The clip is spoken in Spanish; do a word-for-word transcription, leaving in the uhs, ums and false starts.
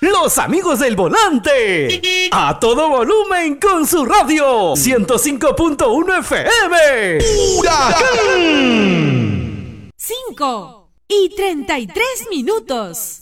Los amigos del volante. A todo volumen con su radio. ciento cinco punto uno F M. ¡Huracán! cinco y treinta y tres minutos.